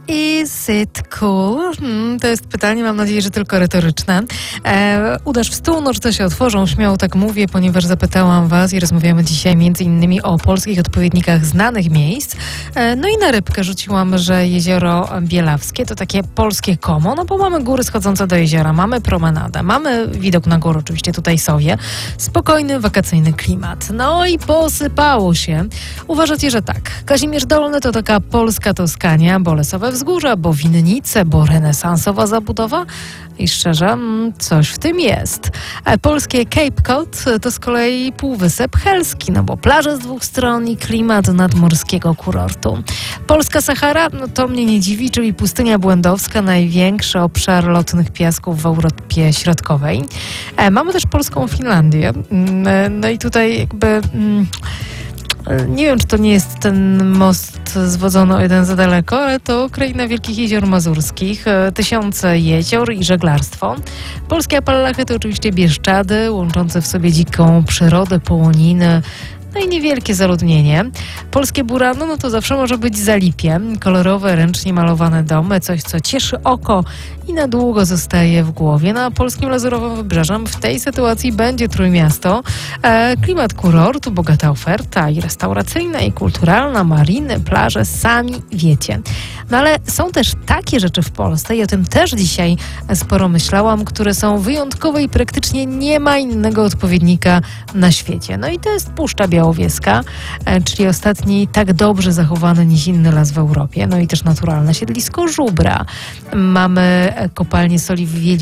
Is it cool? To jest pytanie, mam nadzieję, że tylko retoryczne. Uderz w stół, nożyce się otworzą, śmiało tak mówię, ponieważ zapytałam was i rozmawiamy dzisiaj m.in. o polskich odpowiednikach znanych miejsc. No i na rybkę rzuciłam, że jezioro Bielawskie to takie polskie komo, no bo mamy góry schodzące do jeziora, mamy promenadę, mamy widok na górę, oczywiście tutaj Sowie, spokojny, wakacyjny klimat. No i posypało się. Uważacie, że tak. Kazimierz Dolny to taka polska Toskania, Bolesowe Wzgórza, bo winnice, bo renesansowa zabudowa i szczerze, coś w tym jest. Polskie Cape Cod to z kolei Półwysep Helski, no bo plaże z dwóch stron i klimat nadmorskiego kurortu. Polska Sahara, no to mnie nie dziwi, czyli pustynia błędowska, największy obszar lotnych piasków w Europie Środkowej. Mamy też polską Finlandię. No i tutaj jakby... Nie wiem, czy to nie jest ten most zwodzony o jeden za daleko, ale to kraina Wielkich Jezior Mazurskich, tysiące jezior i żeglarstwo. Polskie Appalachy to oczywiście Bieszczady, łączące w sobie dziką przyrodę, połoniny, no i niewielkie zaludnienie. Polskie Burano, no to zawsze może być Zalipie. Kolorowe, ręcznie malowane domy, coś co cieszy oko i na długo zostaje w głowie. Na polskim Lazurowym Wybrzeżem w tej sytuacji będzie Trójmiasto. Klimat kurortu, bogata oferta i restauracyjna, i kulturalna, mariny, plaże, sami wiecie. No ale są też takie rzeczy w Polsce i o tym też dzisiaj sporo myślałam, które są wyjątkowe i praktycznie nie ma innego odpowiednika na świecie. No i to jest Puszcza Białowieska, czyli ostatni tak dobrze zachowany niż inny las w Europie. No i też naturalne siedlisko żubra. Mamy kopalnię soli w Wieli